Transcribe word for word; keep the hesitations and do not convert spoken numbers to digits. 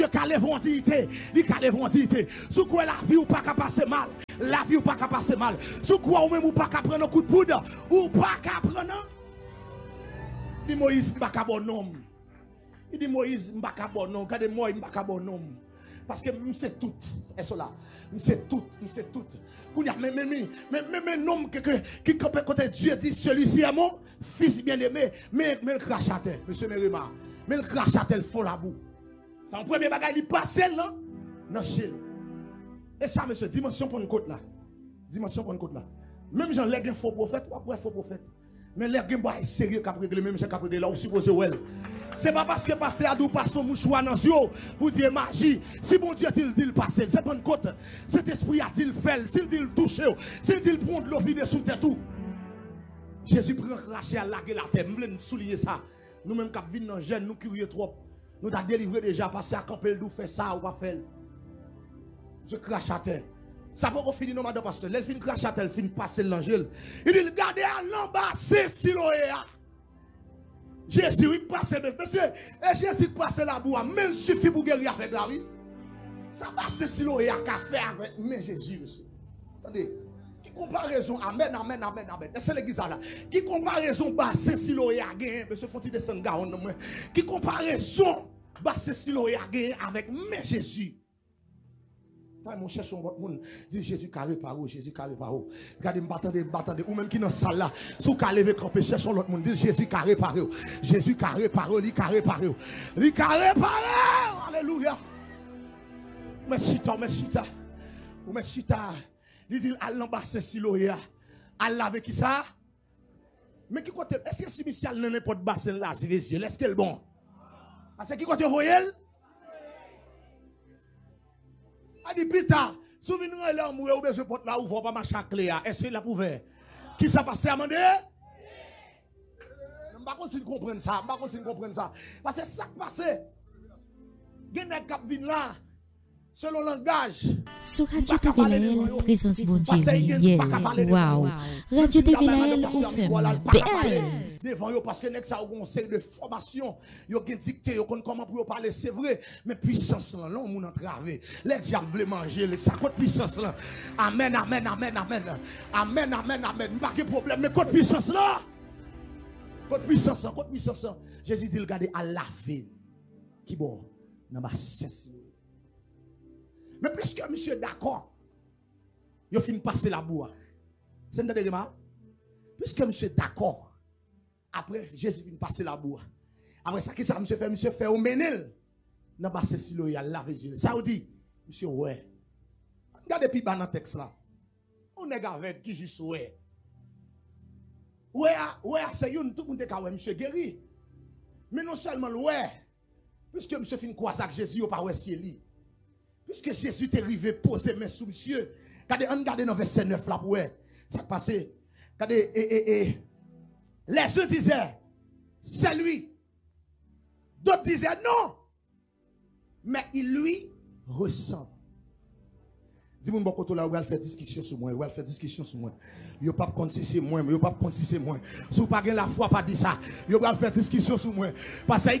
calé vendité, il calé vendité. Sous quoi la vie ou pas qu'à passer mal, la vie ou pas qu'à passer mal. Sous quoi ou même ou pas qu'à prendre un coup de poudre, ou pas qu'à prendre. Il dit Moïse, m'pa ka bon nom. Il dit Moïse, m'pa ka bon nom. Regardez moi, m'pa ka bon nom. Parce que je sais tout. Et cela, je sais tout, je sais tout. Il y a même même nom qui côté Dieu dit celui-ci est mon fils bien-aimé, mais mais le crachatel, monsieur Merima, mais le crachatel font la boue. C'est un premier bagage, il passe là, dans Chil. Et ça, monsieur, dimension pour une côte là. Dimension pour une côte là. Même j'en lègue un faux prophète, ou après faux prophète. Mais les gens sont sérieux qui régler même qui régler là où supposé well. C'est pas parce que passer à dou passe son mouchoir dans yeux pour dire magie. Si bon Dieu dit il passer, c'est pas une côte. Cet esprit a dit le fait, s'il dit le toucher, s'il dit le prendre l'eau vide sous terre tout. Jésus prend cracher à laguer la terre. Nous voulons souligner ça. Nous même qui vivons dans jeune, nous curieux trop. Nous avons délivré déjà passer à camper le fait ça ou pas faire. Je crache à terre. Ça va pas finir non madame pasteur. Elle fin crache à terre, elle fin passer l'angèle. Il dit regardez à l'embassé Siloéa. Jésus il passe monsieur et Jésus passe la boue même suffit pour guérir avec la vie. Ça passe Siloéa qu'a fait avec mais Jésus monsieur. Attendez. Qui comparaison amen amen amen amen. C'est l'église là. Qui comparaison bassin Siloéa gain monsieur faut il descendre garon moi. Qui comparaison bassin Siloéa gain avec mais Jésus. Mon cherche votre monde dit Jésus carré par où Jésus carré par où regardez m'attendez m'attendez ou même qui dans salle là sous qu'à lever camper cherchons l'autre monde dit Jésus carré par où Jésus carré par où lui carré par où lui carré par où alléluia merci toi merci toi ou merci toi il dit à l'ambassade Siloéa à laver qui ça mais qui côté est-ce que si Michel n'a n'importe bassin là c'est les yeux est-ce qu'elle bon parce que qui côté royal a dit Pita, souvenez-vous là où vous besoin porte là où vous pas marcher à clé est-ce qu'il a prouvé qui ça passe à demander je pas continuer comprendre ça pas continuer comprendre ça parce que ça passe gen nèg k'ap vinn là selon langage sur Radio T V L présence bon Dieu waouh Radio T V L ou fait belle devant yo parce que nèg ça ont série de formation yo gen dicté yo connait comment pour parler c'est vrai mais puissance là l'on moun entravé les diable veulent manger les ça côté puissance là amen amen amen amen amen amen amen pas de problème mais côté puissance là côté puissance côté puissance Jésus dit regardez à laver qui bon dans ma cesse mais puisque monsieur d'accord yo fin passer la boue c'est entendez ma puisque monsieur d'accord après Jésus vient passer la boue. Après ça, qui ça monsieur fait? Monsieur fait au menel. Dans basse silo il a lavé yeux. Ça vous dit, monsieur ouais. Regardez puis dans le texte là. On est avec qui juste ouais. Ouais, ouais, c'est une tout le monde est monsieur guéri. Mais non seulement ouais. Puisque monsieur fin quoi ça que Jésus pas ouais c'est lui. Puisque Jésus est arrivé poser main sous monsieur. Regardez, regardez dans verset neuf là ouais. Ça passé. Regardez et et et les uns disaient, c'est lui. D'autres disaient, non. Mais il lui ressemble. Dis-moi, bon, quand là, où elle fait discussion sur moi, où elle fait discussion sur moi. Yo pas compte si c'est moi, mais yo pas compte si c'est moi. Si vous pas la foi, pas dit ça. Yo va faire discussion sur moi. Parce que